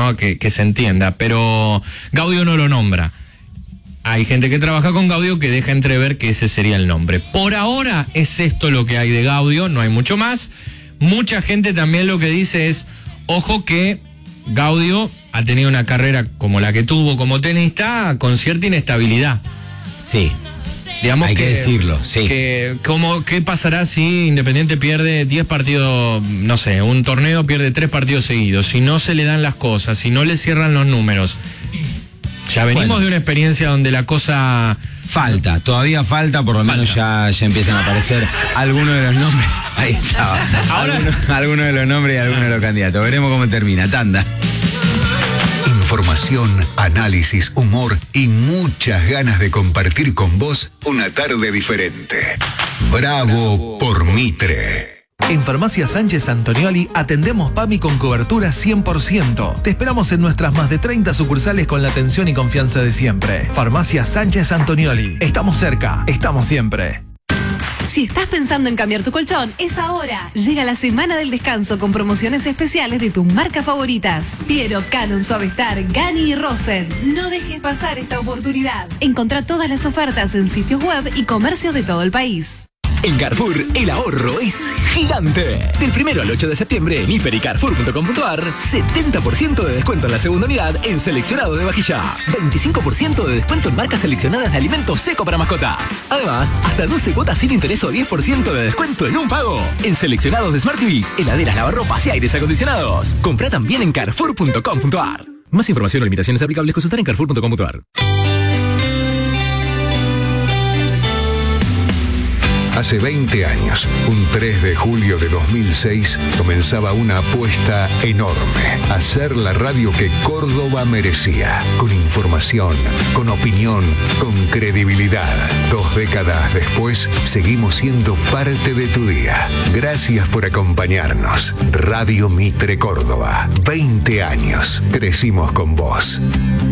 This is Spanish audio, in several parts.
¿no? Que se entienda, pero Gaudio no lo nombra. Hay gente que trabaja con Gaudio que deja entrever que ese sería el nombre. Por ahora es esto lo que hay de Gaudio, no hay mucho más. Mucha gente también lo que dice es, ojo que Gaudio ha tenido una carrera como la que tuvo como tenista con cierta inestabilidad. Sí. Digamos hay que decirlo, sí. ¿Qué pasará si Independiente pierde 10 partidos, no sé, un torneo pierde 3 partidos seguidos? Si no se le dan las cosas, si no le cierran los números. Ya venimos de una experiencia donde la cosa... Todavía falta, por lo menos ya empiezan a aparecer algunos de los nombres. Ahí estaba. Ahora algunos de los nombres y algunos de los candidatos. Veremos cómo termina. Tanda. Información, análisis, humor y muchas ganas de compartir con vos una tarde diferente. Bravo por Mitre. En Farmacia Sánchez Antonioli atendemos PAMI con cobertura 100%. Te esperamos en nuestras más de 30 sucursales con la atención y confianza de siempre. Farmacia Sánchez Antonioli. Estamos cerca, estamos siempre. Si estás pensando en cambiar tu colchón, es ahora. Llega la semana del descanso con promociones especiales de tus marcas favoritas. Piero, Canon, Suavestar, Gani y Rosen. No dejes pasar esta oportunidad. Encontrá todas las ofertas en sitios web y comercios de todo el país. En Carrefour, el ahorro es gigante. Del 1 al 8 de septiembre en hiper y carrefour.com.ar, 70% de descuento en la segunda unidad en seleccionado de vajilla. 25% de descuento en marcas seleccionadas de alimentos seco para mascotas. Además, hasta 12 cuotas sin interés o 10% de descuento en un pago. En seleccionados de Smart TVs, heladeras, lavarropas y aires acondicionados. Comprá también en carrefour.com.ar. Más información o limitaciones aplicables consultar en carrefour.com.ar. Hace 20 años, un 3 de julio de 2006, comenzaba una apuesta enorme. Hacer la radio que Córdoba merecía. Con información, con opinión, con credibilidad. 2 décadas después, seguimos siendo parte de tu día. Gracias por acompañarnos. Radio Mitre Córdoba. 20 años. Crecimos con vos.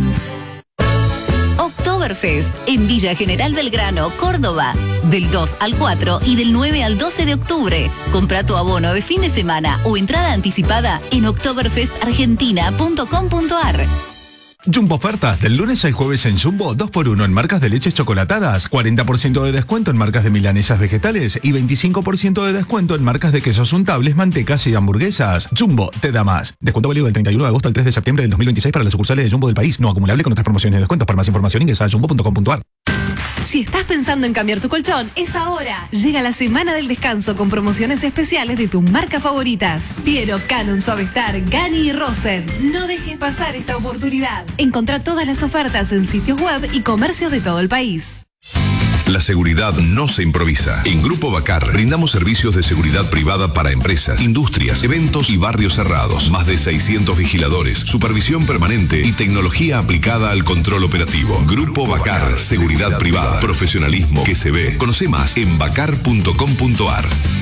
Oktoberfest en Villa General Belgrano, Córdoba, del 2 al 4 y del 9 al 12 de octubre. Compra tu abono de fin de semana o entrada anticipada en oktoberfestargentina.com.ar. Jumbo ofertas del lunes al jueves en Jumbo, 2x1 en marcas de leches chocolatadas, 40% de descuento en marcas de milanesas vegetales y 25% de descuento en marcas de quesos untables, mantecas y hamburguesas. Jumbo te da más. Descuento válido del 31 de agosto al 3 de septiembre del 2026 para las sucursales de Jumbo del país, no acumulable con otras promociones y descuentos. Para más información ingresa a jumbo.com.ar. Si estás pensando en cambiar tu colchón, es ahora. Llega la semana del descanso con promociones especiales de tus marcas favoritas. Piero, Canon, Suavestar, Gani y Rosen. No dejes pasar esta oportunidad. Encontrá todas las ofertas en sitios web y comercios de todo el país. La seguridad no se improvisa. En Grupo Bacar brindamos servicios de seguridad privada para empresas, industrias, eventos y barrios cerrados. Más de 600 vigiladores, supervisión permanente y tecnología aplicada al control operativo. Grupo Bacar, seguridad privada, profesionalismo que se ve. Conoce más en bacar.com.ar.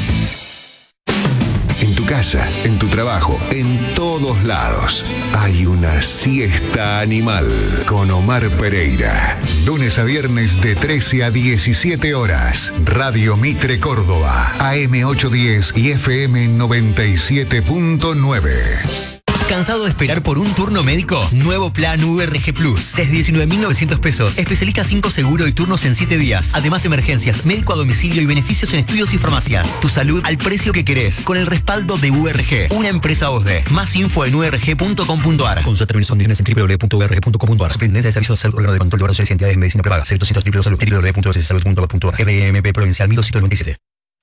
En tu casa, en tu trabajo, en todos lados. Hay una siesta animal con Omar Pereira. Lunes a viernes de 13 a 17 horas. Radio Mitre Córdoba. AM 810 y FM 97.9. ¿Cansado de esperar por un turno médico? Nuevo plan URG Plus. Desde 19.900 pesos. Especialista 5 seguro y turnos en 7 días. Además, emergencias, médico a domicilio y beneficios en estudios y farmacias. Tu salud al precio que querés. Con el respaldo de URG. Una empresa OSDE. Más info en urg.com.ar. Consulta términos y condiciones en www.urg.com.ar. Superintendencia de Servicios de Salud, Órgano de Control de Barros y Entidades de Medicina Prepaga. 200 Salud. www.salud.gov.ar. FDMP Provincial 1227.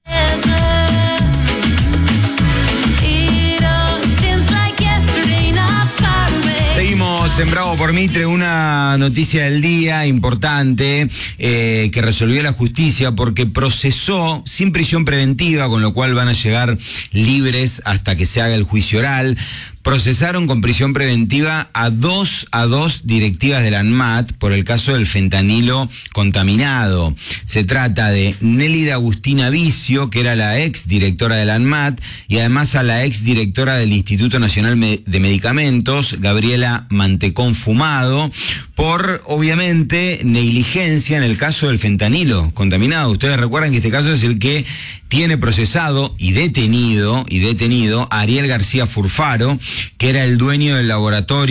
Seguimos en Bravo por Mitre, una noticia del día importante que resolvió la justicia porque procesó sin prisión preventiva, con lo cual van a llegar libres hasta que se haga el juicio oral. Procesaron con prisión preventiva a dos directivas de la ANMAT por el caso del fentanilo contaminado. Se trata de Nélida Agustina Vicio, que era la ex directora de la ANMAT, y además a la ex directora del Instituto Nacional de Medicamentos, Gabriela Mantecón Fumado, por, obviamente, negligencia en el caso del fentanilo contaminado. Ustedes recuerdan que este caso es el que tiene procesado y detenido a Ariel García Furfaro, que era el dueño del laboratorio